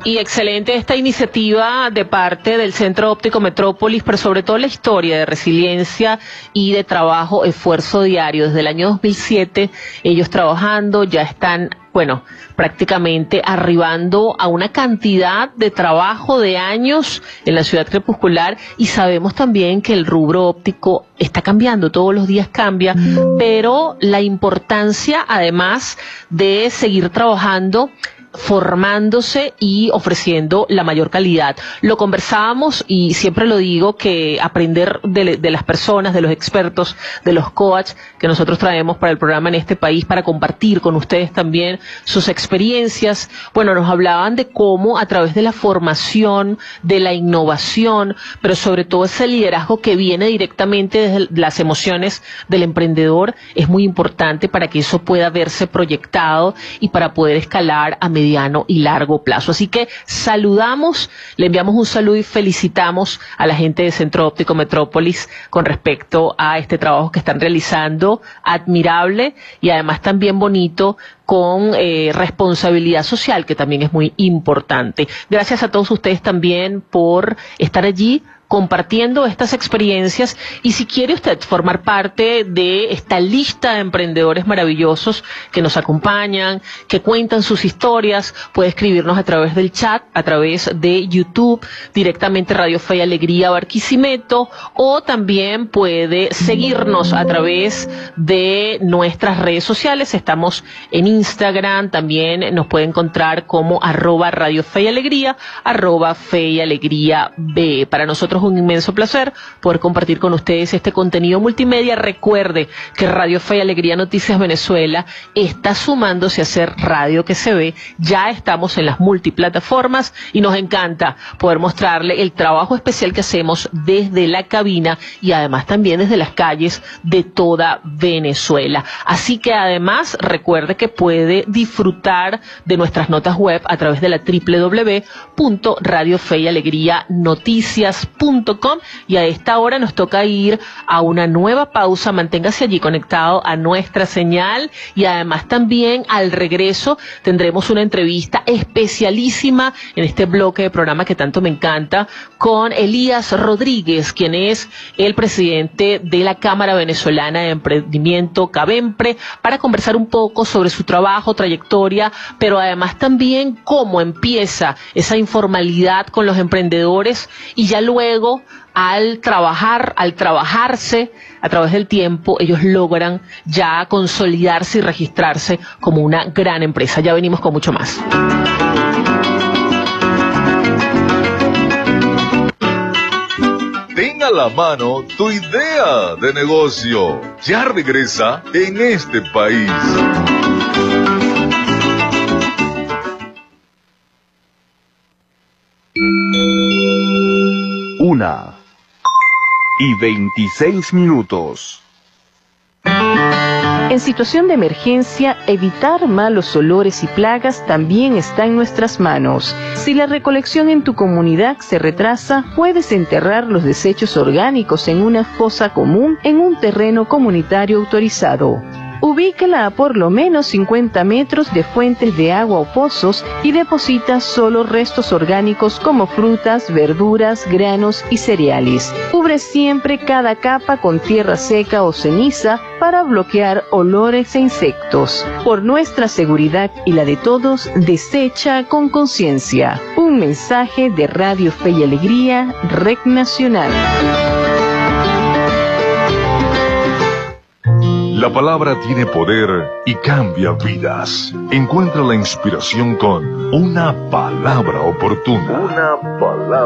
Y excelente esta iniciativa de parte del Centro Óptico Metrópolis, pero sobre todo la historia de resiliencia y de trabajo, esfuerzo diario. Desde el año 2007 ellos trabajando, ya están, bueno, prácticamente arribando a una cantidad de trabajo de años en la ciudad crepuscular, y sabemos también que el rubro óptico está cambiando, todos los días cambia, pero la importancia además de seguir trabajando, formándose y ofreciendo la mayor calidad. Lo conversábamos y siempre lo digo, que aprender de las personas, de los expertos, de los coaches que nosotros traemos para el programa en este país, para compartir con ustedes también sus experiencias. Bueno, nos hablaban de cómo a través de la formación, de la innovación, pero sobre todo ese liderazgo que viene directamente desde las emociones del emprendedor, es muy importante para que eso pueda verse proyectado y para poder escalar a mediano y largo plazo. Así que saludamos, le enviamos un saludo y felicitamos a la gente de Centro Óptico Metrópolis con respecto a este trabajo que están realizando, admirable y además también bonito, con responsabilidad social, que también es muy importante. Gracias a todos ustedes también por estar allí compartiendo estas experiencias, y si quiere usted formar parte de esta lista de emprendedores maravillosos que nos acompañan, que cuentan sus historias, puede escribirnos a través del chat, a través de YouTube, directamente Radio Fe y Alegría Barquisimeto, o también puede seguirnos a través de nuestras redes sociales. Estamos en Instagram, también nos puede encontrar como @Radio Fe y Alegría, @Fe y Alegría B. Para nosotros un inmenso placer poder compartir con ustedes este contenido multimedia. Recuerde que Radio Fe y Alegría Noticias Venezuela está sumándose a ser radio que se ve. Ya estamos en las multiplataformas y nos encanta poder mostrarle el trabajo especial que hacemos desde la cabina y además también desde las calles de toda Venezuela. Así que además recuerde que puede disfrutar de nuestras notas web a través de la www.radiofeyalegrianoticias.com, y a esta hora nos toca ir a una nueva pausa. Manténgase allí conectado a nuestra señal, y además también al regreso tendremos una entrevista especialísima en este bloque de programa que tanto me encanta, con Elías Rodríguez, quien es el presidente de la Cámara Venezolana de Emprendimiento, CAVEMPRE, para conversar un poco sobre su trabajo, trayectoria, pero además también cómo empieza esa informalidad con los emprendedores, y ya luego al trabajarse a través del tiempo, ellos logran ya consolidarse y registrarse como una gran empresa. Ya venimos con mucho más. Ten a la mano tu idea de negocio. Ya regresa En este País. 1:26. En situación de emergencia, evitar malos olores y plagas también está en nuestras manos. Si la recolección en tu comunidad se retrasa, puedes enterrar los desechos orgánicos en una fosa común en un terreno comunitario autorizado. Ubícala a por lo menos 50 metros de fuentes de agua o pozos y deposita solo restos orgánicos como frutas, verduras, granos y cereales. Cubre siempre cada capa con tierra seca o ceniza para bloquear olores e insectos. Por nuestra seguridad y la de todos, desecha con conciencia. Un mensaje de Radio Fe y Alegría, Red Nacional. La palabra tiene poder y cambia vidas. Encuentra la inspiración con una palabra oportuna.